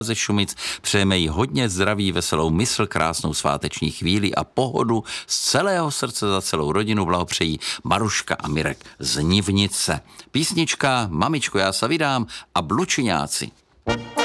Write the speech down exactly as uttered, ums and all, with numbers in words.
ze Šumic. Přejeme jí hodně zdraví, veselou mysl, krásnou sváteční chvíli a pohodu. Z celého srdce za celou rodinu blahopřejí Maruška a Mirek z Nivnice. Písnička Mamičko, já se vydám a Blučiňáci.